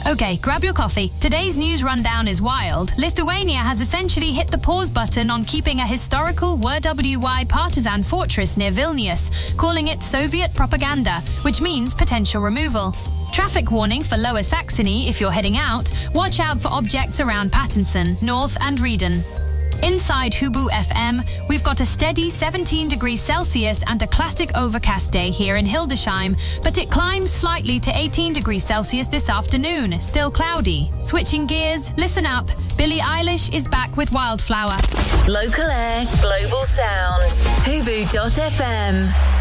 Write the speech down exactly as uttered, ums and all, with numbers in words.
Okay, grab your coffee. Today's news rundown is wild. Lithuania has essentially hit the pause button on keeping a historical W W Y partisan fortress near Vilnius, calling it Soviet propaganda, which means potential removal. Traffic warning for Lower Saxony if you're heading out. Watch out for objects around Pattensen, North and Rieden. Inside Hubu F M, we've got a steady seventeen degrees Celsius and a classic overcast day here in Hildesheim, but it climbs slightly to eighteen degrees Celsius this afternoon, still cloudy. Switching gears, listen up. Billie Eilish is back with Wildflower. Local air, global sound. Hubu dot F M.